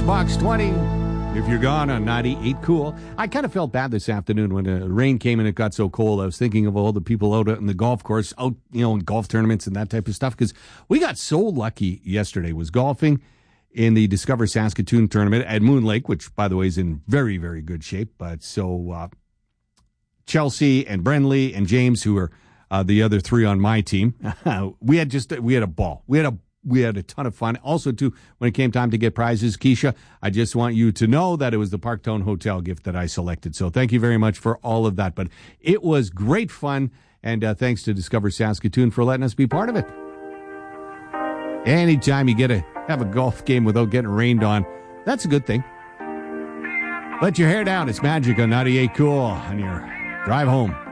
Box 20. If you're gone on 98 Cool. I kind of felt bad this afternoon when the rain came and it got so cold. I was thinking of all the people out in the golf course, out, in golf tournaments and that type of stuff, because we got so lucky yesterday. Was golfing in the Discover Saskatoon tournament at Moon Lake, which, by the way, is in very, very good shape. But so Chelsea and Brenly and James, who are the other three on my team, we had a ball. We had a ton of fun. Also, too, when it came time to get prizes, Keisha, I just want you to know that it was the Parktown Hotel gift that I selected. So thank you very much for all of that. But it was great fun, and thanks to Discover Saskatoon for letting us be part of it. Anytime you get to have a golf game without getting rained on, that's a good thing. Let your hair down. It's Magic on 98 Cool on your drive home.